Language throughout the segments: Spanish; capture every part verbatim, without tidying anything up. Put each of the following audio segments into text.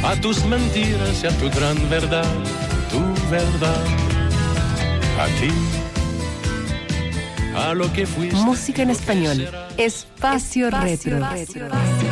a tus mentiras y a tu gran verdad, tu verdad, a ti, a lo que fuiste. Música en español, Espacio, Espacio Retro. Retro.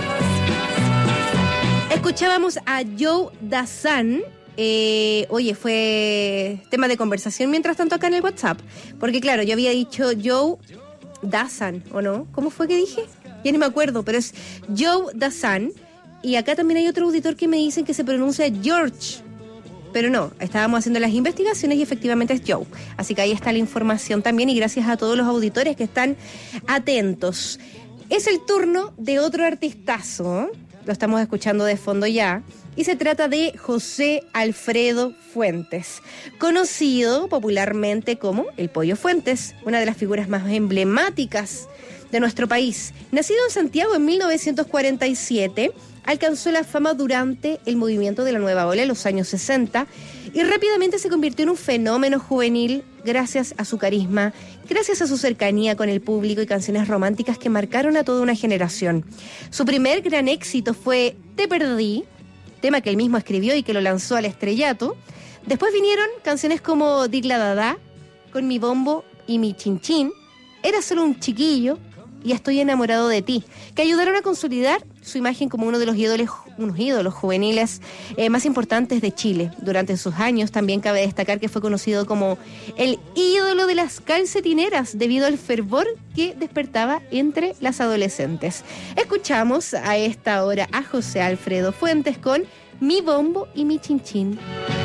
Escuchábamos a Joe Dassin. Eh, oye, fue tema de conversación mientras tanto acá en el WhatsApp, porque claro, yo había dicho Joe Dassin, ¿o no? ¿Cómo fue que dije? Ya ni me acuerdo, pero es Joe Dassin. Y acá también hay otro auditor que me dicen que se pronuncia George, pero no, estábamos haciendo las investigaciones y efectivamente es Joe. Así que ahí está la información también, y gracias a todos los auditores que están atentos. Es el turno de otro artistazo, lo estamos escuchando de fondo ya, y se trata de José Alfredo Fuentes, conocido popularmente como el Pollo Fuentes, una de las figuras más emblemáticas de nuestro país. Nacido en Santiago en mil novecientos cuarenta y siete, alcanzó la fama durante el movimiento de la Nueva Ola en los años sesenta y rápidamente se convirtió en un fenómeno juvenil gracias a su carisma, gracias a su cercanía con el público y canciones románticas que marcaron a toda una generación. Su primer gran éxito fue Te Perdí, tema que él mismo escribió y que lo lanzó al estrellato. Después vinieron canciones como Digla Dada, Con mi bombo y mi chinchín, Era solo un chiquillo y Estoy enamorado de ti, que ayudaron a consolidar su imagen como uno de los ídolos, unos ídolos juveniles eh, más importantes de Chile. Durante sus años también cabe destacar que fue conocido como el ídolo de las calcetineras debido al fervor que despertaba entre las adolescentes. Escuchamos a esta hora a José Alfredo Fuentes con Mi bombo y mi chinchín.